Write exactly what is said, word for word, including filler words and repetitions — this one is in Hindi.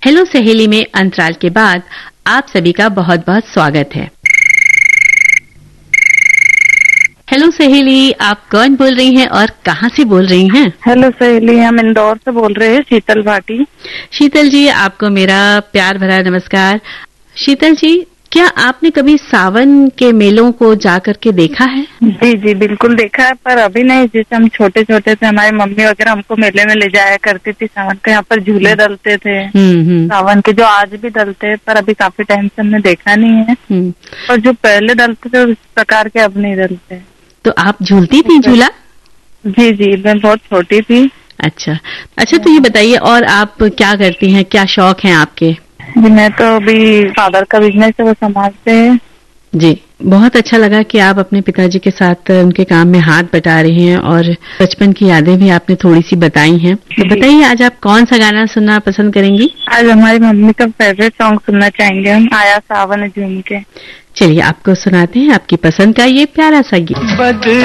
हेलो सहेली में अंतराल के बाद आप सभी का बहुत बहुत स्वागत है। हेलो सहेली, आप कौन बोल रही हैं और कहाँ से बोल रही हैं? हेलो सहेली, हम इंदौर से बोल रहे हैं, शीतल भाटी। शीतल जी, आपको मेरा प्यार भरा नमस्कार। शीतल जी, क्या आपने कभी सावन के मेलों को जा करके देखा है? जी जी बिल्कुल देखा है, पर अभी नहीं। जैसे हम छोटे छोटे थे, हमारी मम्मी वगैरह हमको मेले में ले जाया करती थी। सावन के यहाँ पर झूले डलते थे, सावन के, जो आज भी डलते हैं, पर अभी काफी टाइम से हमने देखा नहीं है। और जो पहले डलते थे उस प्रकार के अब नहीं डलते। तो आप झूलती थी झूला? जी जी, मैं बहुत छोटी थी। अच्छा अच्छा, तो ये बताइए, और आप क्या करती हैं, क्या शौक हैं आपके? जी, मैं तो अभी फादर का बिजनेस है, वो संभालते हैं। जी, बहुत अच्छा लगा कि आप अपने पिताजी के साथ उनके काम में हाथ बटा रही हैं और बचपन की यादें भी आपने थोड़ी सी बताई हैं। तो बताइए, आज आप कौन सा गाना सुनना पसंद करेंगी? आज हमारी मम्मी का फेवरेट सॉन्ग सुनना चाहेंगे हम, आया सावन झूम के। चलिए, आपको सुनाते हैं आपकी पसंद का ये प्यारा सा गीत।